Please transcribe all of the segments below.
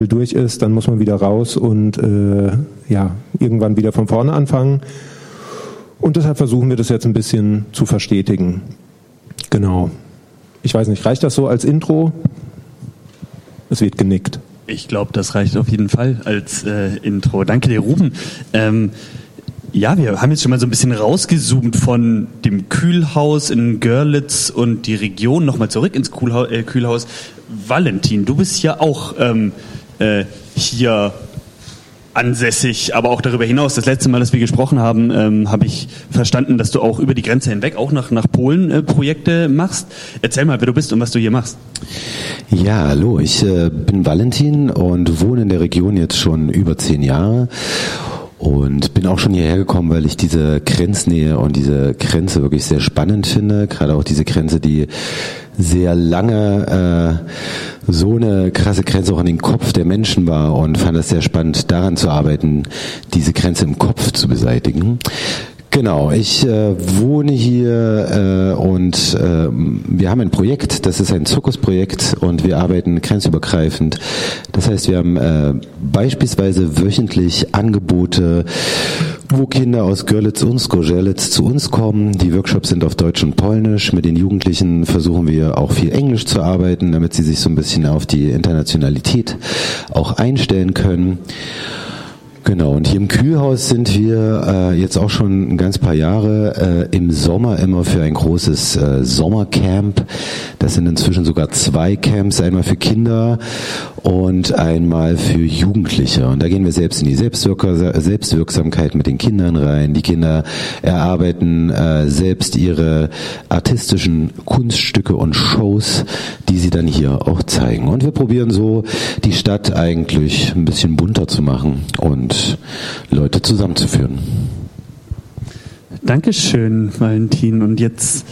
durch ist, dann muss man wieder raus und irgendwann wieder von vorne anfangen. Und deshalb versuchen wir das jetzt ein bisschen zu verstetigen. Genau. Ich weiß nicht, reicht das so als Intro? Es wird genickt. Ich glaube, das reicht auf jeden Fall als Intro. Danke dir, Ruben. Ja, wir haben jetzt schon mal so ein bisschen rausgezoomt von dem Kühlhaus in Görlitz und die Region nochmal zurück ins Kühlhaus. Valentin, du bist ja auch hier ansässig, aber auch darüber hinaus. Das letzte Mal, dass wir gesprochen haben, habe ich verstanden, dass du auch über die Grenze hinweg auch nach Polen Projekte machst. Erzähl mal, wer du bist und was du hier machst. Ja, hallo, ich bin Valentin und wohne in der Region jetzt schon über 10 Jahre. Und bin auch schon hierher gekommen, weil ich diese Grenznähe und diese Grenze wirklich sehr spannend finde. Gerade auch diese Grenze, die sehr lange so eine krasse Grenze auch in den Kopf der Menschen war, und fand es sehr spannend, daran zu arbeiten, diese Grenze im Kopf zu beseitigen. Genau, ich wohne hier und wir haben ein Projekt, das ist ein Zirkusprojekt, und wir arbeiten grenzübergreifend. Das heißt, wir haben beispielsweise wöchentlich Angebote, wo Kinder aus Görlitz und Zgorzelec zu uns kommen. Die Workshops sind auf Deutsch und Polnisch. Mit den Jugendlichen versuchen wir auch viel Englisch zu arbeiten, damit sie sich so ein bisschen auf die Internationalität auch einstellen können. Genau, und hier im Kühlhaus sind wir jetzt auch schon ein ganz paar Jahre im Sommer immer für ein großes Sommercamp. Das sind inzwischen sogar 2 Camps, einmal für Kinder und einmal für Jugendliche. Und da gehen wir selbst in die Selbstwirksamkeit mit den Kindern rein. Die Kinder erarbeiten selbst ihre artistischen Kunststücke und Shows, die sie dann hier auch zeigen. Und wir probieren so, die Stadt eigentlich ein bisschen bunter zu machen und Leute zusammenzuführen. Dankeschön, Valentin. Und jetzt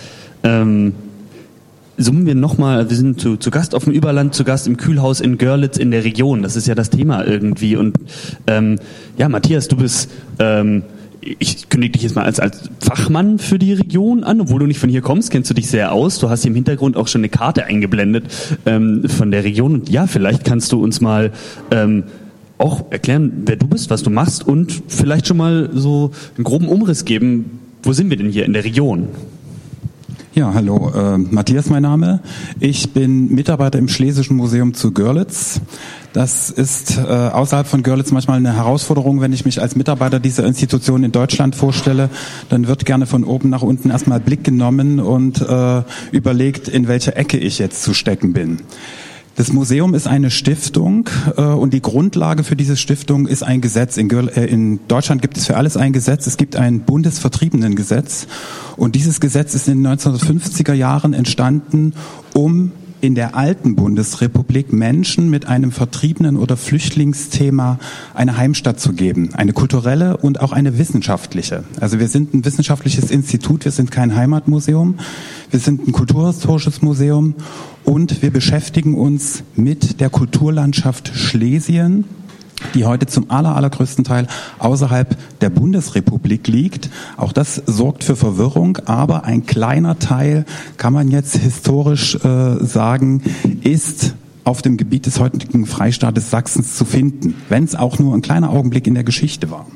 zoomen wir nochmal, wir sind zu Gast auf dem Überland, zu Gast im Kühlhaus in Görlitz in der Region. Das ist ja das Thema irgendwie. Und Matthias, du bist, ich kündige dich jetzt mal als Fachmann für die Region an, obwohl du nicht von hier kommst, kennst du dich sehr aus. Du hast hier im Hintergrund auch schon eine Karte eingeblendet von der Region. Und ja, vielleicht kannst du uns mal auch erklären, wer du bist, was du machst, und vielleicht schon mal so einen groben Umriss geben, wo sind wir denn hier in der Region? Ja, hallo, Matthias mein Name. Ich bin Mitarbeiter im Schlesischen Museum zu Görlitz. Das ist außerhalb von Görlitz manchmal eine Herausforderung, wenn ich mich als Mitarbeiter dieser Institution in Deutschland vorstelle. Dann wird gerne von oben nach unten erstmal Blick genommen und überlegt, in welcher Ecke ich jetzt zu stecken bin. Das Museum ist eine Stiftung und die Grundlage für diese Stiftung ist ein Gesetz. In Deutschland gibt es für alles ein Gesetz. Es gibt ein Bundesvertriebenengesetz, und dieses Gesetz ist in den 1950er Jahren entstanden, um in der alten Bundesrepublik Menschen mit einem Vertriebenen- oder Flüchtlingsthema eine Heimstatt zu geben, eine kulturelle und auch eine wissenschaftliche. Also wir sind ein wissenschaftliches Institut, wir sind kein Heimatmuseum, wir sind ein kulturhistorisches Museum, und wir beschäftigen uns mit der Kulturlandschaft Schlesien, die heute zum allergrößten Teil außerhalb der Bundesrepublik liegt. Auch das sorgt für Verwirrung, aber ein kleiner Teil, kann man jetzt historisch sagen, ist auf dem Gebiet des heutigen Freistaates Sachsens zu finden, wenn es auch nur ein kleiner Augenblick in der Geschichte war.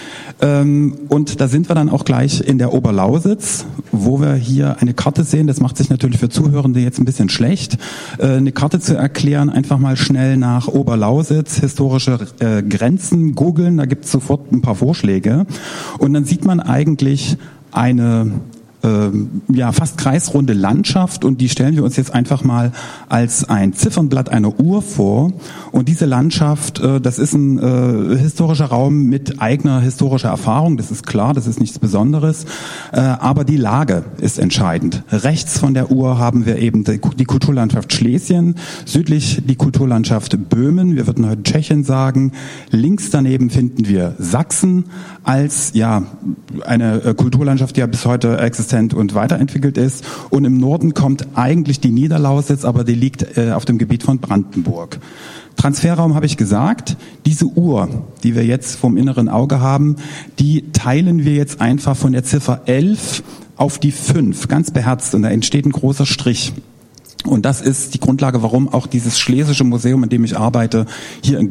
Und da sind wir dann auch gleich in der Oberlausitz, wo wir hier eine Karte sehen. Das macht sich natürlich für Zuhörende jetzt ein bisschen schlecht, eine Karte zu erklären. Einfach mal schnell nach Oberlausitz, historische Grenzen googeln, da gibt es sofort ein paar Vorschläge. Und dann sieht man eigentlich eine fast kreisrunde Landschaft, und die stellen wir uns jetzt einfach mal als ein Ziffernblatt einer Uhr vor. Und diese Landschaft, das ist ein historischer Raum mit eigener historischer Erfahrung, das ist klar, das ist nichts Besonderes, aber die Lage ist entscheidend. Rechts von der Uhr haben wir eben die Kulturlandschaft Schlesien, südlich die Kulturlandschaft Böhmen, wir würden heute Tschechien sagen, links daneben finden wir Sachsen als eine Kulturlandschaft, die ja bis heute existent und weiterentwickelt ist. Und im Norden kommt eigentlich die Niederlausitz, aber die liegt auf dem Gebiet von Brandenburg. Transferraum habe ich gesagt. Diese Uhr, die wir jetzt vom inneren Auge haben, die teilen wir jetzt einfach von der Ziffer 11 auf die 5, ganz beherzt, und da entsteht ein großer Strich. Und das ist die Grundlage, warum auch dieses Schlesische Museum, in dem ich arbeite, hier in